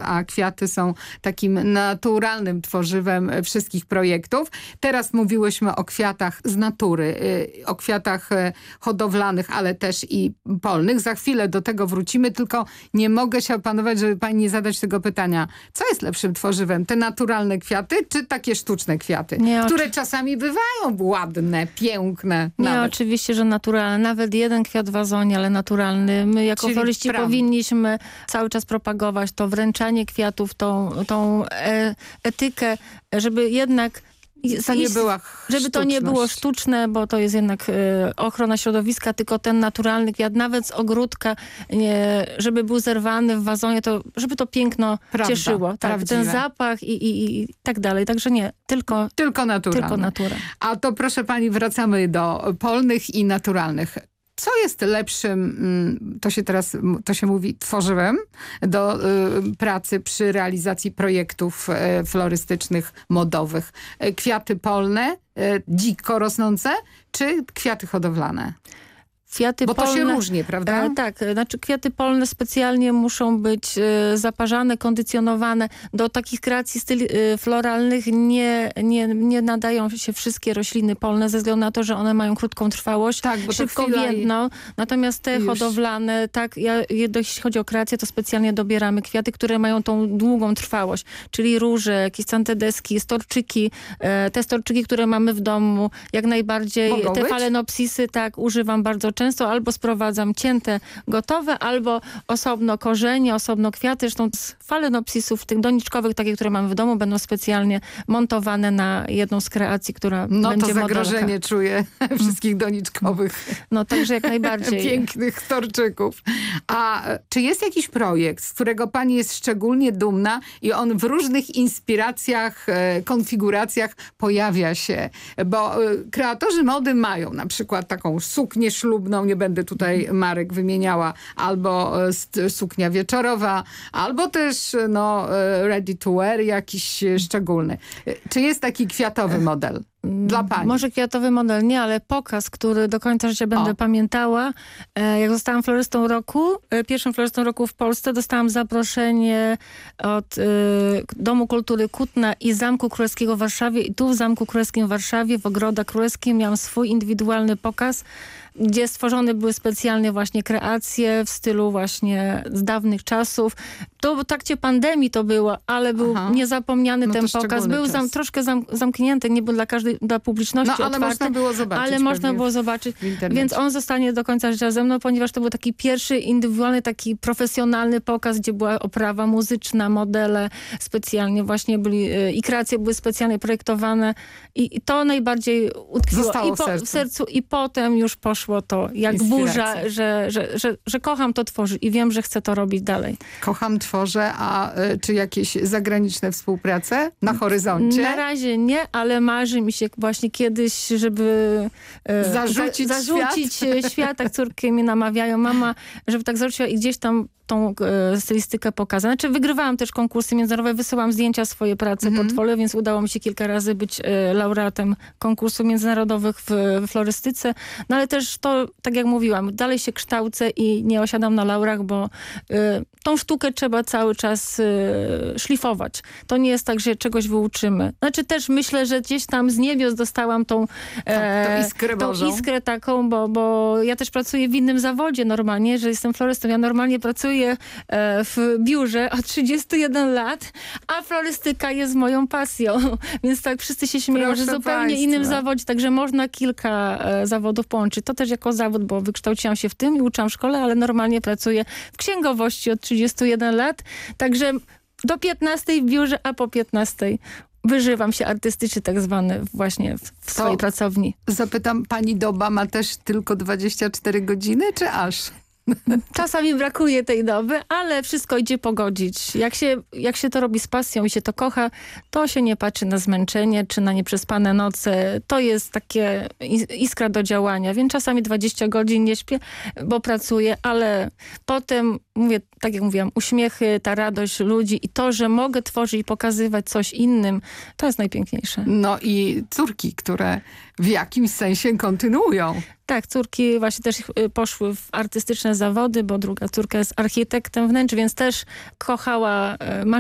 a kwiaty są takim naturalnym tworzywem wszystkich projektów. Teraz mówiłyśmy o kwiatach z natury, o kwiatach hodowlanych, ale też i polnych. Za chwilę do tego wrócimy, tylko nie mogę się opanować, żeby pani nie zadać tego pytania. Co jest lepszym tworzywem? Te naturalne kwiaty, czy takie sztuczne kwiaty? Które czasami bywają ładne, piękne. Nie, nawet. oczywiście, że naturalne. Nawet jeden kwiat w wazonie, ale naturalny. My jako floryści powinniśmy cały czas propagować to wręczanie kwiatów, tą etykę, żeby jednak żeby to nie było sztuczne, bo to jest jednak ochrona środowiska, tylko ten naturalny kwiat, nawet z ogródka, żeby był zerwany w wazonie, to żeby to piękno cieszyło. Tak, ten zapach i tak dalej. Także nie, tylko natura. A to proszę pani, wracamy do polnych i naturalnych. Co jest lepszym, to się mówi, tworzywem do pracy przy realizacji projektów florystycznych, modowych? Kwiaty polne, dziko rosnące, czy kwiaty hodowlane? Kwiaty polne, to się różni, prawda? Tak, znaczy kwiaty polne specjalnie muszą być zaparzane, kondycjonowane. Do takich kreacji floralnych nie nadają się wszystkie rośliny polne ze względu na to, że one mają krótką trwałość, bo szybko więdną. Natomiast te hodowlane, jeśli chodzi o kreację, to specjalnie dobieramy kwiaty, które mają tą długą trwałość, czyli róże, jakieś santedeski, storczyki. Te storczyki, które mamy w domu, jak najbardziej. Mogą te być? falenopsisy, używam bardzo często, albo sprowadzam cięte, gotowe, albo osobno korzenie, osobno kwiaty. Zresztą z falenopsisów, tych doniczkowych, takie, które mamy w domu, będą specjalnie montowane na jedną z kreacji, która będzie to zagrożenie modelka. Czuję wszystkich doniczkowych. Także jak najbardziej. Pięknych storczyków. A czy jest jakiś projekt, z którego pani jest szczególnie dumna i on w różnych inspiracjach, konfiguracjach pojawia się? Bo kreatorzy mody mają na przykład taką suknię ślubną, nie będę tutaj marek wymieniała, albo suknia wieczorowa, albo też ready to wear jakiś szczególny. Czy jest taki kwiatowy model dla pani? Może kwiatowy model nie, ale pokaz, który do końca życia będę pamiętała. Jak zostałam florystą roku, pierwszym florystą roku w Polsce, dostałam zaproszenie od Domu Kultury Kutna i Zamku Królewskiego w Warszawie. I tu w Zamku Królewskim w Warszawie, w Ogrodach Królewskim miałam swój indywidualny pokaz, gdzie stworzone były specjalnie właśnie kreacje w stylu właśnie z dawnych czasów. To w trakcie pandemii to było, ale był niezapomniany ten pokaz. Był troszkę zamknięty, nie był dla publiczności ale otwarty. Można było zobaczyć. Więc on zostanie do końca życia ze mną, ponieważ to był taki pierwszy indywidualny, taki profesjonalny pokaz, gdzie była oprawa muzyczna, modele specjalnie właśnie byli i kreacje były specjalnie projektowane i to najbardziej utkwiło w sercu i potem już poszło to jak burza, że kocham to tworzyć i wiem, że chcę to robić dalej. Kocham, tworzę, a czy jakieś zagraniczne współprace na horyzoncie? Na razie nie, ale marzy mi się właśnie kiedyś, żeby zarzucić świat. Tak córki mnie namawiają, mama, żeby tak zarzuciła i gdzieś tam tą stylistykę pokazać. Znaczy wygrywałam też konkursy międzynarodowe, wysyłam zdjęcia swoje pracy, portfolio, więc udało mi się kilka razy być laureatem konkursów międzynarodowych w florystyce. No ale też to, tak jak mówiłam, dalej się kształcę i nie osiadam na laurach, bo tą sztukę trzeba cały czas szlifować. To nie jest tak, że czegoś wyuczymy. Znaczy też myślę, że gdzieś tam z niebios dostałam tą iskrę taką, bo ja też pracuję w innym zawodzie normalnie, że jestem florystą. Ja normalnie pracuję w biurze od 31 lat, a florystyka jest moją pasją. Więc tak wszyscy się śmieją, że zupełnie innym zawodzie. Także można kilka zawodów połączyć. To też jako zawód, bo wykształciłam się w tym i uczyłam w szkole, ale normalnie pracuję w księgowości od 31 lat. Także do 15 w biurze, a po 15 wyżywam się artystycznie tak zwany właśnie w swojej pracowni. Zapytam, pani doba ma też tylko 24 godziny, czy aż? Czasami brakuje tej doby, ale wszystko idzie pogodzić. Jak się to robi z pasją i się to kocha, to się nie patrzy na zmęczenie czy na nieprzespane noce. To jest takie iskra do działania. Więc czasami 20 godzin nie śpię, bo pracuję, ale potem, mówię, tak jak mówiłam, uśmiechy, ta radość ludzi i to, że mogę tworzyć i pokazywać coś innym, to jest najpiękniejsze. No i córki, które w jakimś sensie kontynuują. Tak, córki właśnie też poszły w artystyczne zawody, bo druga córka jest architektem wnętrz, więc też kochała